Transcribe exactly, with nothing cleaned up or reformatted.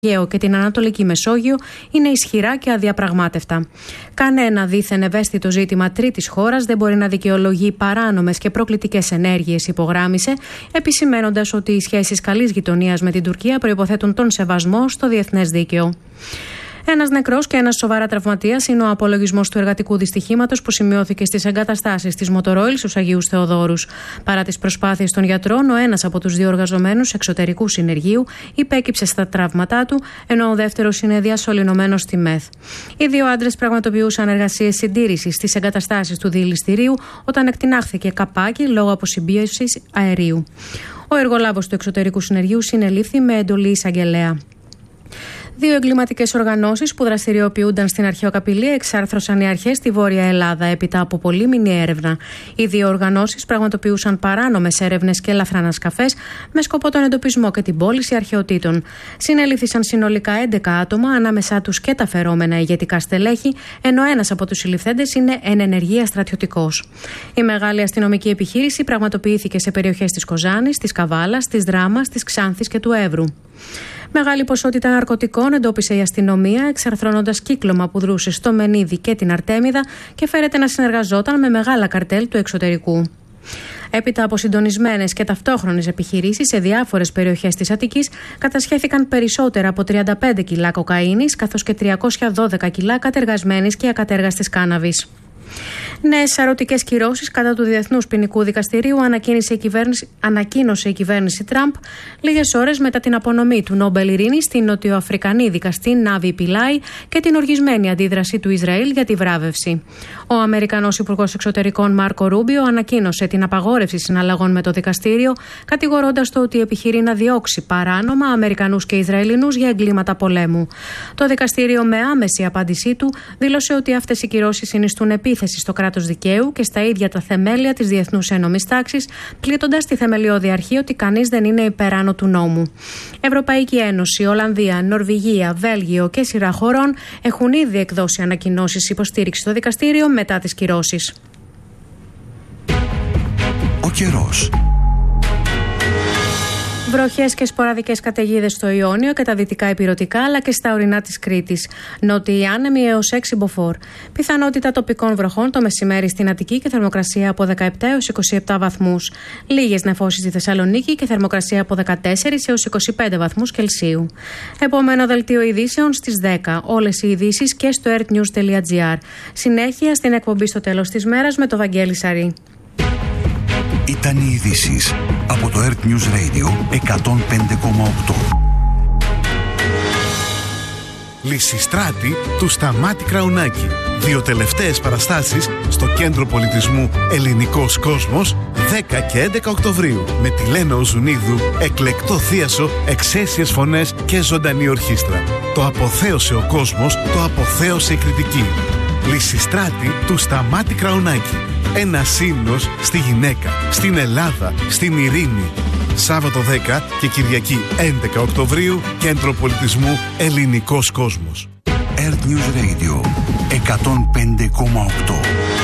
Αιγαίο και την Ανατολική Μεσόγειο είναι ισχυρά και αδιαπραγμάτευτα. Κανένα δίθεν ευαίσθητο ζήτημα τρίτης χώρας δεν μπορεί να δικαιολογεί παράνομες και προκλητικές ενέργειες, υπογράμμισε, επισημαίνοντας ότι οι σχέσεις καλής γειτονίας με την Τουρκία προϋποθέτουν τον σεβασμό στο διεθνές δίκαιο. Ένας νεκρός και ένας σοβαρά τραυματίας είναι ο απολογισμός του εργατικού δυστυχήματος που σημειώθηκε στις εγκαταστάσεις της Motoroil στους Αγίους Θεοδόρους. Παρά τις προσπάθειες των γιατρών, ο ένας από τους δύο εργαζομένους εξωτερικού συνεργείου υπέκυψε στα τραύματά του, ενώ ο δεύτερος είναι διασωληνωμένος στη ΜΕΘ. Οι δύο άντρες πραγματοποιούσαν εργασίες συντήρησης στις εγκαταστάσεις του διελιστηρίου όταν εκτινάχθηκε καπάκι λόγω αποσυμπίεσης αερίου. Ο εργολάβος του εξωτερικού συνεργείου συνελήφθη με εντολή εισαγγελέα. Δύο εγκληματικές οργανώσεις που δραστηριοποιούνταν στην αρχαιοκαπηλεία εξάρθρωσαν οι αρχές στη Βόρεια Ελλάδα έπειτα από πολύμηνη έρευνα. Οι δύο οργανώσεις πραγματοποιούσαν παράνομες έρευνες και ελαφρά ανασκαφές με σκοπό τον εντοπισμό και την πώληση αρχαιοτήτων. Συνελήφθησαν συνολικά έντεκα άτομα, ανάμεσά τους και τα φερόμενα ηγετικά στελέχη, ενώ ένας από τους συλληφθέντες είναι εν ενεργεία στρατιωτικός. Η μεγάλη αστυνομική επιχείρηση πραγματοποιήθηκε σε περιοχές της Κοζάνης, της Καβάλας, της Δράμας, της Ξάνθης και του Εύρου. Μεγάλη ποσότητα ναρκωτικών εντόπισε η αστυνομία, εξαρθρώνοντας κύκλωμα που δρούσε στο Μενίδη και την Αρτέμιδα και φέρεται να συνεργαζόταν με μεγάλα καρτέλ του εξωτερικού. Έπειτα από συντονισμένες και ταυτόχρονες επιχειρήσεις σε διάφορες περιοχές της Αττικής, κατασχέθηκαν περισσότερα από τριάντα πέντε κιλά κοκαίνης, καθώς και τριακόσια δώδεκα κιλά κατεργασμένης και ακατέργαστης κάναβης. Νέες σαρωτικές κυρώσεις κατά του Διεθνούς Ποινικού Δικαστηρίου ανακοίνωσε η κυβέρνηση, ανακοίνωσε η κυβέρνηση Τραμπ λίγες ώρες μετά την απονομή του Νόμπελ Ειρήνης στην νοτιοαφρικανή δικαστή Νάβη Πιλάι και την οργισμένη αντίδραση του Ισραήλ για τη βράβευση. Ο Αμερικανός Υπουργός Εξωτερικών Μάρκο Ρούμπιο ανακοίνωσε την απαγόρευση συναλλαγών με το δικαστήριο, κατηγορώντας το ότι επιχειρεί να διώξει παράνομα Αμερικανούς και Ισραηλινούς για εγκλήματα πολέμου. Το δικαστήριο, με άμεση απάντησή του, δήλωσε ότι αυτές οι κυρώσεις συνιστούν επίθεση στο κράτος δικαίου και στα ίδια τα θεμέλια της διεθνούς ένομης τάξης, πλήττοντας τη θεμελιώδη αρχή ότι κανείς δεν είναι υπεράνω του νόμου. Ευρωπαϊκή Ένωση, Ολλανδία, Νορβηγία, Βέλγιο και σειρά χωρών έχουν ήδη εκδώσει ανακοινώσεις υποστήριξης στο δικαστήριο μετά τις κυρώσεις. Ο καιρός. Βροχές και σποραδικές καταιγίδες στο Ιόνιο και τα δυτικά ηπειρωτικά, αλλά και στα ορεινά της Κρήτης. Νότιοι άνεμοι έως έξι μποφόρ. Πιθανότητα τοπικών βροχών το μεσημέρι στην Αττική και θερμοκρασία από δεκαεπτά έως είκοσι επτά βαθμούς. Λίγες νεφώσεις στη Θεσσαλονίκη και θερμοκρασία από δεκατέσσερα έως είκοσι πέντε βαθμούς Κελσίου. Επόμενο δελτίο ειδήσεων στις δέκα. Όλες οι ειδήσεις και στο ερτ νιους τελεία τζι άρ. Συνέχεια στην εκπομπή στο τέλος της μέρας με το Βαγγέλη Σαρή. Ήταν οι ειδήσεις από το Earth News Radio εκατόν πέντε κόμμα οκτώ. Λυσιστράτη του Σταμάτη Κραουνάκη. Δύο τελευταίες παραστάσεις στο Κέντρο Πολιτισμού Ελληνικός Κόσμος δέκα και έντεκα Οκτωβρίου με τη Λένα Οζουνίδου, εκλεκτό θίασο, εξαίσιες φωνές και ζωντανή ορχήστρα. Το αποθέωσε ο κόσμος, το αποθέωσε η κριτική. Λυσιστράτη του Σταμάτη Κραουνάκη. Ένα ύμνος στη γυναίκα, στην Ελλάδα, στην ειρήνη. Σάββατο δέκα και Κυριακή έντεκα Οκτωβρίου, Κέντρο Πολιτισμού Ελληνικός Κόσμος. Earth News Radio εκατόν πέντε κόμμα οκτώ.